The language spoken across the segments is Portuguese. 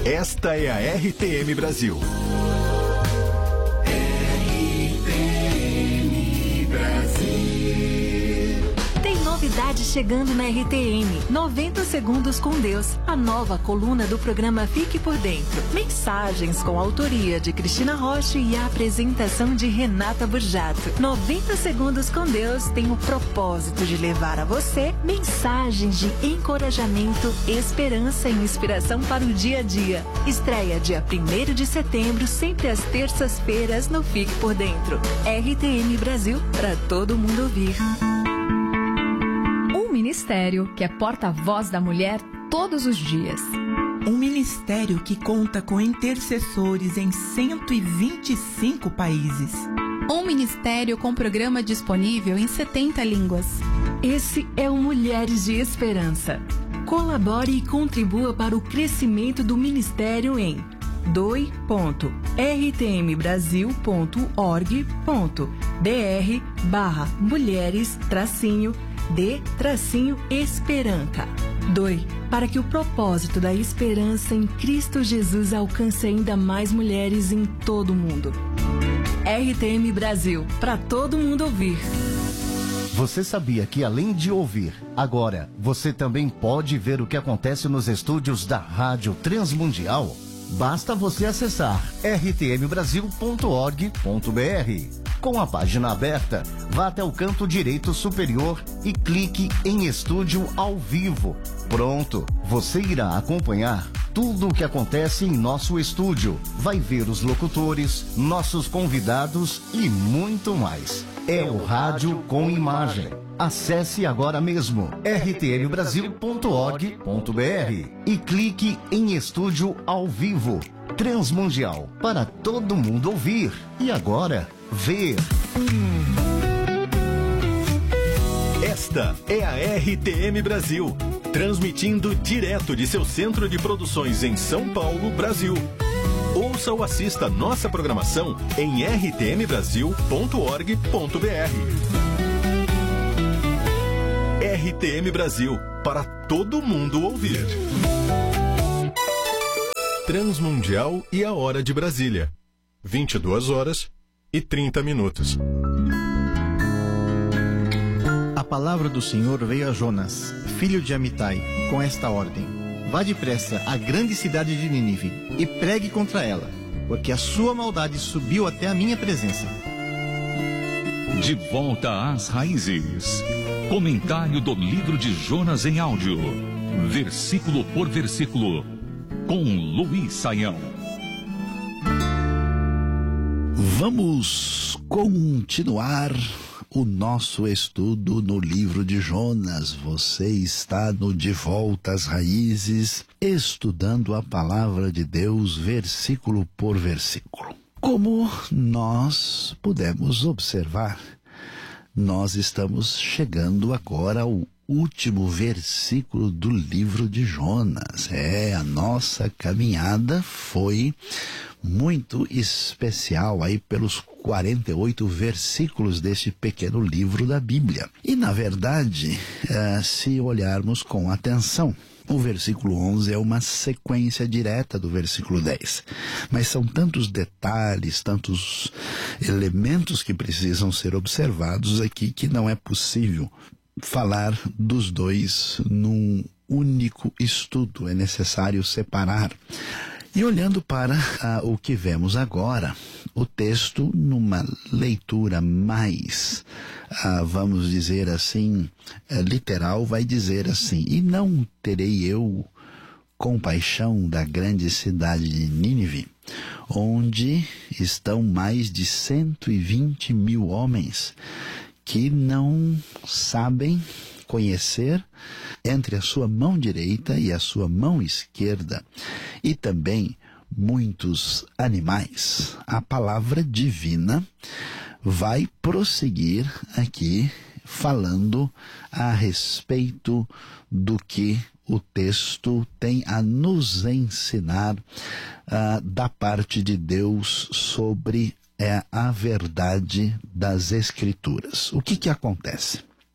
Esta é a RTM Brasil. RTM Brasil. Tem novidade chegando na RTM. 90 Segundos com Deus. A nova coluna do programa Fique por Dentro. Mensagens com a autoria de Cristina Rocha e a apresentação de Renata Burjato. 90 Segundos com Deus tem o propósito de levar a você mensagens de encorajamento, esperança e inspiração para o dia a dia. Estreia dia 1º de setembro, sempre às terças-feiras no Fique por Dentro. RTM Brasil, para todo mundo ouvir. Um ministério que é porta-voz da mulher todos os dias. Um ministério que conta com intercessores em 125 países. Um ministério com programa disponível em 70 línguas. Esse é o Mulheres de Esperança. Colabore e contribua para o crescimento do ministério em doi.rtmbrasil.org.br/mulheres-de-esperança. Doe para que o propósito da esperança em Cristo Jesus alcance ainda mais mulheres em todo o mundo. RTM Brasil, para todo mundo ouvir. Você sabia que além de ouvir, agora você também pode ver o que acontece nos estúdios da Rádio Transmundial? Basta você acessar rtmbrasil.org.br. Com a página aberta, vá até o canto direito superior e clique em Estúdio ao Vivo. Pronto, você irá acompanhar tudo o que acontece em nosso estúdio. Vai ver os locutores, nossos convidados e muito mais. É o rádio com imagem. Acesse agora mesmo rtmbrasil.org.br e clique em Estúdio ao Vivo. Transmundial, para todo mundo ouvir. E agora, ver. Esta é a RTM Brasil, transmitindo direto de seu centro de produções em São Paulo, Brasil. Ouça ou assista nossa programação em rtmbrasil.org.br. RTM Brasil, para todo mundo ouvir. Transmundial e a hora de Brasília. 22h30. A palavra do Senhor veio a Jonas, filho de Amitai, com esta ordem: vá depressa à grande cidade de Nínive e pregue contra ela, porque a sua maldade subiu até a minha presença. De volta às raízes. Comentário do livro de Jonas em áudio, versículo por versículo, com Luiz Saião. Vamos continuar o nosso estudo no livro de Jonas. Você está no De Volta às Raízes, estudando a palavra de Deus, versículo por versículo. Como nós pudemos observar, nós estamos chegando agora ao último versículo do livro de Jonas. A nossa caminhada foi muito especial aí pelos 48 versículos deste pequeno livro da Bíblia. E na verdade, se olharmos com atenção, o versículo 11 é uma sequência direta do versículo 10. Mas são tantos detalhes, tantos elementos que precisam ser observados aqui que não é possível falar dos dois num único estudo. É necessário separar. E olhando para o que vemos agora, o texto, numa leitura mais, vamos dizer assim, literal, vai dizer assim: e não terei eu compaixão da grande cidade de Nínive, onde estão mais de 120 mil homens que não sabem conhecer entre a sua mão direita e a sua mão esquerda, e também muitos animais. A palavra divina vai prosseguir aqui falando a respeito do que o texto tem a nos ensinar da parte de Deus sobre a verdade das Escrituras. O que acontece?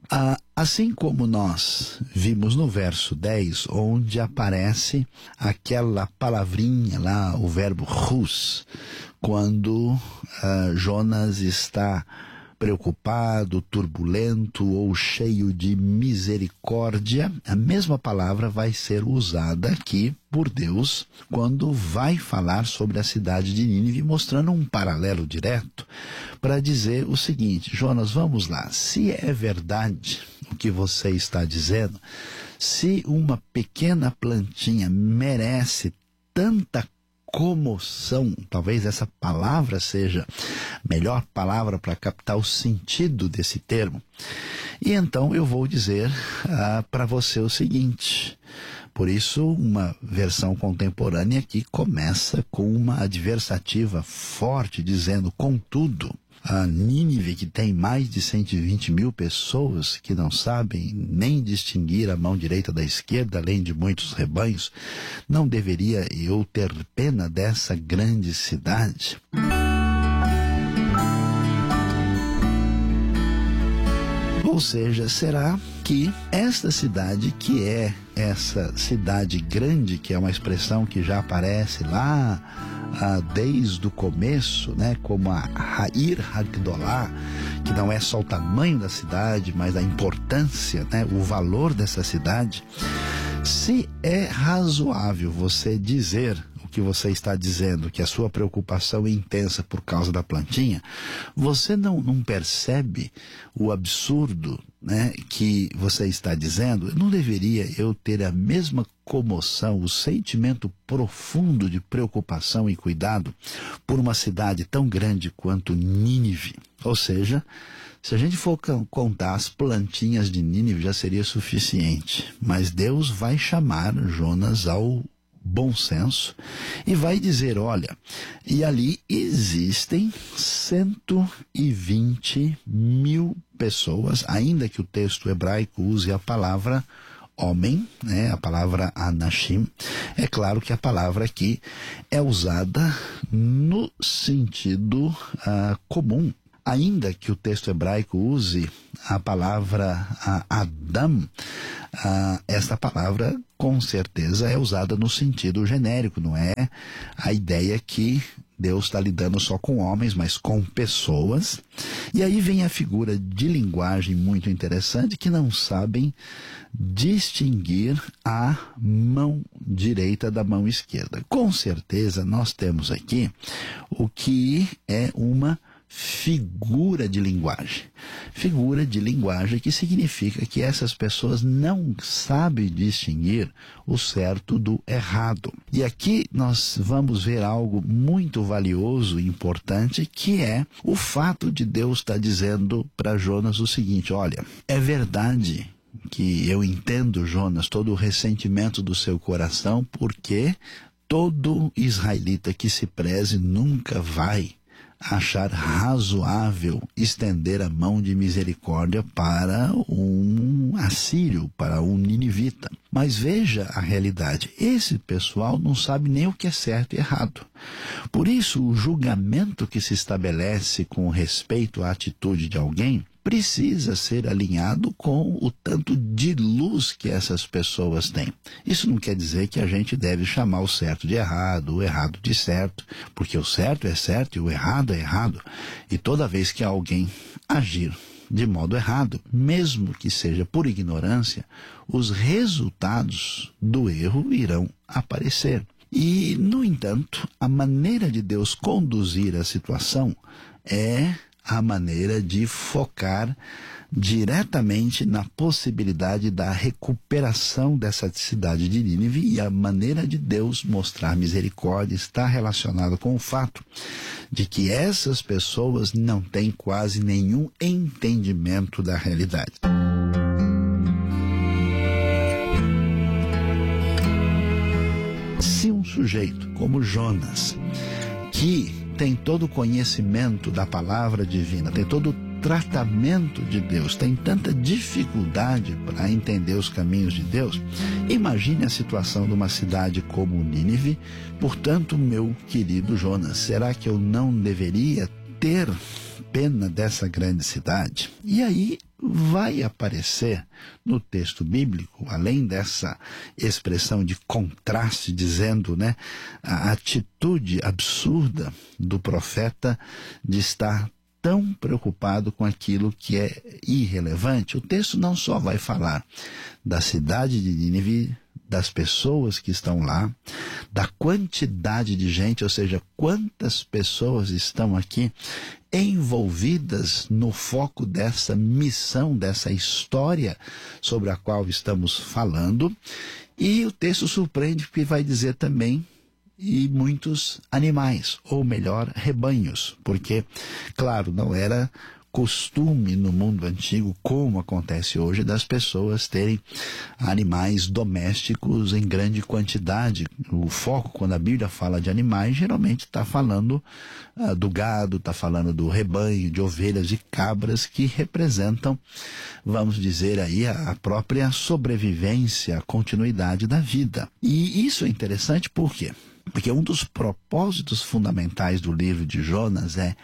Assim como nós vimos no verso 10, onde aparece aquela palavrinha lá, o verbo hus, quando Jonas está preocupado, turbulento ou cheio de misericórdia, a mesma palavra vai ser usada aqui por Deus quando vai falar sobre a cidade de Nínive, mostrando um paralelo direto para dizer o seguinte: Jonas, vamos lá, se é verdade o que você está dizendo, se uma pequena plantinha merece tanta comoção, talvez essa palavra seja a melhor palavra para captar o sentido desse termo. E então eu vou dizer para você o seguinte: por isso uma versão contemporânea que começa com uma adversativa forte, dizendo: contudo, a Nínive, que tem mais de 120 mil pessoas que não sabem nem distinguir a mão direita da esquerda, além de muitos rebanhos, não deveria eu ter pena dessa grande cidade? Ou seja, será que esta cidade, que é essa cidade grande, que é uma expressão que já aparece lá desde o começo, né, como a Ha'ir Hagdolah, que não é só o tamanho da cidade, mas a importância, né, o valor dessa cidade, se é razoável você dizer que você está dizendo, que a sua preocupação é intensa por causa da plantinha, você não percebe o absurdo, né, que você está dizendo? Não deveria eu ter a mesma comoção, o sentimento profundo de preocupação e cuidado por uma cidade tão grande quanto Nínive? Ou seja, se a gente for contar as plantinhas de Nínive, já seria suficiente. Mas Deus vai chamar Jonas ao bom senso e vai dizer: olha, e ali existem 120 mil pessoas, ainda que o texto hebraico use a palavra homem, né, a palavra anashim. É claro que a palavra aqui é usada no sentido comum. Ainda que o texto hebraico use a palavra Adam, esta palavra com certeza é usada no sentido genérico, não é a ideia que Deus está lidando só com homens, mas com pessoas. E aí vem a figura de linguagem muito interessante, que não sabem distinguir a mão direita da mão esquerda. Com certeza nós temos aqui o que é uma figura de linguagem. Figura de linguagem que significa que essas pessoas não sabem distinguir o certo do errado. E aqui nós vamos ver algo muito valioso e importante, que é o fato de Deus estar dizendo para Jonas o seguinte: olha, é verdade que eu entendo, Jonas, todo o ressentimento do seu coração, porque todo israelita que se preze nunca vai achar razoável estender a mão de misericórdia para um assírio, para um ninivita. Mas veja a realidade: esse pessoal não sabe nem o que é certo e errado. Por isso, o julgamento que se estabelece com respeito à atitude de alguém precisa ser alinhado com o tanto de luz que essas pessoas têm. Isso não quer dizer que a gente deve chamar o certo de errado, o errado de certo, porque o certo é certo e o errado é errado. E toda vez que alguém agir de modo errado, mesmo que seja por ignorância, os resultados do erro irão aparecer. E, no entanto, a maneira de Deus conduzir a situação é a maneira de focar diretamente na possibilidade da recuperação dessa cidade de Nínive, e a maneira de Deus mostrar misericórdia está relacionada com o fato de que essas pessoas não têm quase nenhum entendimento da realidade. Se um sujeito como Jonas, que tem todo o conhecimento da palavra divina, tem todo o tratamento de Deus, tem tanta dificuldade para entender os caminhos de Deus, imagine a situação de uma cidade como Nínive. Portanto, meu querido Jonas, será que eu não deveria ter pena dessa grande cidade? E aí vai aparecer no texto bíblico, além dessa expressão de contraste, dizendo, né, a atitude absurda do profeta de estar tão preocupado com aquilo que é irrelevante. O texto não só vai falar da cidade de Nínive, das pessoas que estão lá, da quantidade de gente, ou seja, quantas pessoas estão aqui envolvidas no foco dessa missão, dessa história sobre a qual estamos falando. E o texto surpreende porque vai dizer também e muitos animais, ou melhor, rebanhos, porque, claro, não era costume no mundo antigo, como acontece hoje, das pessoas terem animais domésticos em grande quantidade. O foco, quando a Bíblia fala de animais, geralmente está falando do gado, está falando do rebanho, de ovelhas e cabras, que representam, vamos dizer aí, a própria sobrevivência, a continuidade da vida. E isso é interessante por quê? Porque um dos propósitos fundamentais do livro de Jonas é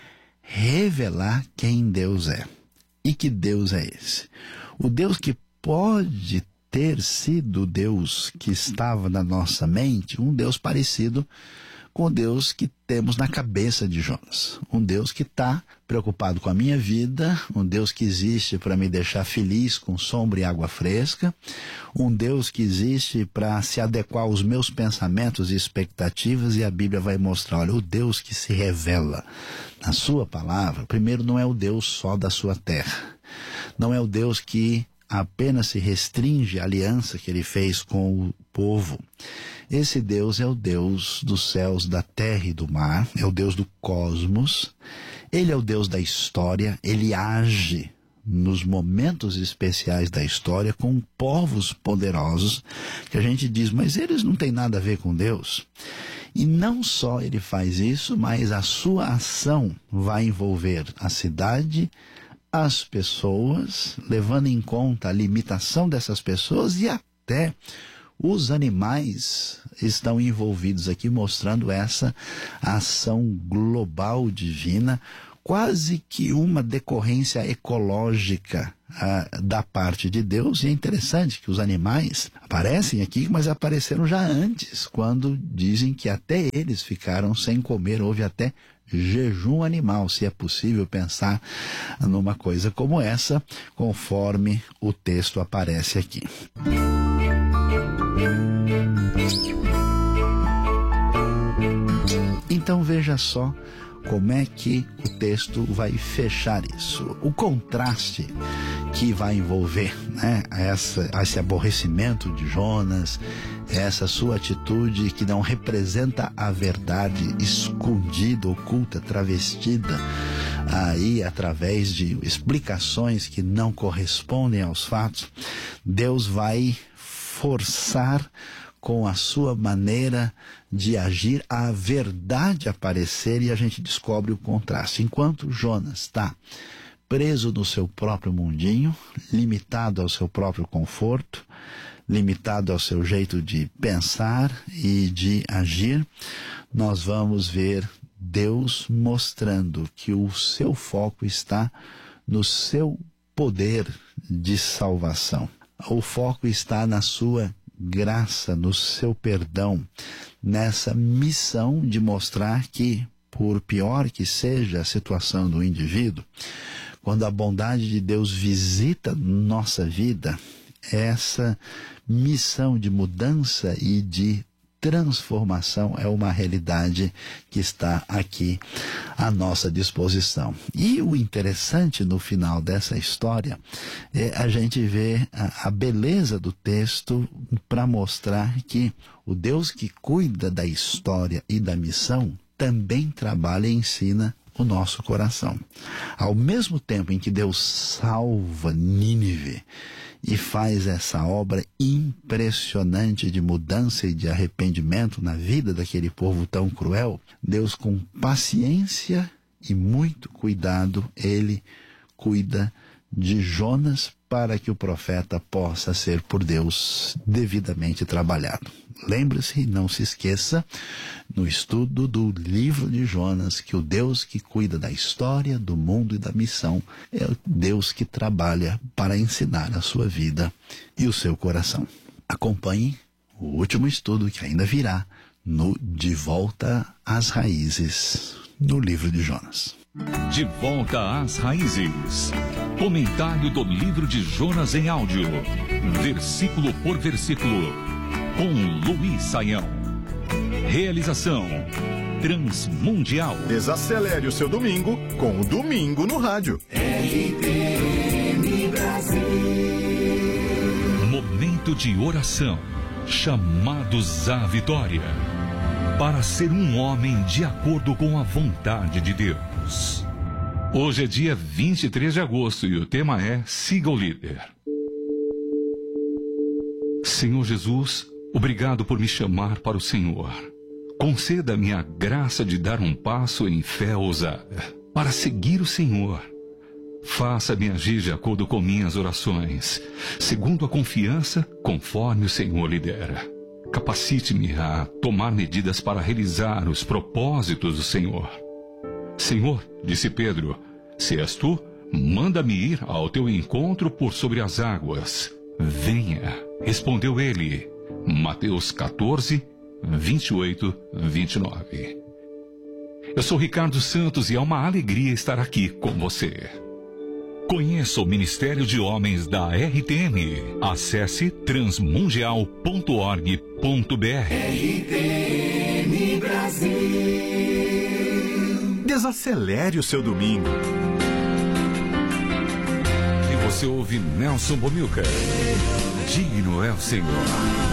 revelar quem Deus é. E que Deus é esse? O Deus que pode ter sido o Deus que estava na nossa mente, um Deus parecido com o Deus que temos na cabeça de Jonas. Um Deus que está preocupado com a minha vida, um Deus que existe para me deixar feliz com sombra e água fresca, um Deus que existe para se adequar aos meus pensamentos e expectativas, e a Bíblia vai mostrar, olha, o Deus que se revela na sua palavra, primeiro, não é o Deus só da sua terra, não é o Deus que apenas se restringe à aliança que ele fez com o povo. Esse Deus é o Deus dos céus, da terra e do mar, é o Deus do cosmos, ele é o Deus da história, ele age nos momentos especiais da história com povos poderosos, que a gente diz, mas eles não têm nada a ver com Deus. E não só ele faz isso, mas a sua ação vai envolver a cidade, as pessoas, levando em conta a limitação dessas pessoas, e até os animais estão envolvidos aqui, mostrando essa ação global divina, quase que uma decorrência ecológica da parte de Deus. E é interessante que os animais aparecem aqui, mas apareceram já antes, quando dizem que até eles ficaram sem comer, houve até jejum animal, se é possível pensar numa coisa como essa, conforme o texto aparece aqui. Então veja só como é que o texto vai fechar isso. O contraste que vai envolver, né, esse aborrecimento de Jonas, essa sua atitude que não representa a verdade escondida, oculta, travestida, aí através de explicações que não correspondem aos fatos. Deus vai forçar com a sua maneira de agir a verdade aparecer, e a gente descobre o contraste. Enquanto Jonas está preso no seu próprio mundinho, limitado ao seu próprio conforto, limitado ao seu jeito de pensar e de agir, nós vamos ver Deus mostrando que o seu foco está no seu poder de salvação. O foco está na sua graça, no seu perdão, nessa missão de mostrar que, por pior que seja a situação do indivíduo, quando a bondade de Deus visita nossa vida, essa missão de mudança e de transformação é uma realidade que está aqui à nossa disposição. E o interessante no final dessa história é a gente ver a beleza do texto para mostrar que o Deus que cuida da história e da missão também trabalha e ensina o nosso coração. Ao mesmo tempo em que Deus salva Nínive e faz essa obra impressionante de mudança e de arrependimento na vida daquele povo tão cruel, Deus, com paciência e muito cuidado, ele cuida de Jonas para que o profeta possa ser por Deus devidamente trabalhado. Lembre-se e não se esqueça, no estudo do livro de Jonas, que o Deus que cuida da história, do mundo e da missão é o Deus que trabalha para ensinar a sua vida e o seu coração. Acompanhe o último estudo que ainda virá no De Volta às Raízes, no livro de Jonas. De Volta às Raízes. Comentário do livro de Jonas em áudio, versículo por versículo, com Luiz Saião. Realização Transmundial. Desacelere o seu domingo com o Domingo no Rádio. RTM Brasil. Momento de oração. Chamados à vitória. Para ser um homem de acordo com a vontade de Deus. Hoje é dia 23 de agosto e o tema é Siga o Líder. Senhor Jesus, obrigado por me chamar para o Senhor. Conceda-me a graça de dar um passo em fé ousada para seguir o Senhor. Faça-me agir de acordo com minhas orações, segundo a confiança, conforme o Senhor lidera. Capacite-me a tomar medidas para realizar os propósitos do Senhor. Senhor, disse Pedro, se és tu, manda-me ir ao teu encontro por sobre as águas. Venha, respondeu ele. Mateus 14, 28, 29. Eu sou Ricardo Santos e é uma alegria estar aqui com você. Conheça o Ministério de Homens da RTM. Acesse transmundial.org.br. RTM Brasil. Desacelere o seu domingo. E você ouve Nelson Bomilcar. Digno é o Senhor.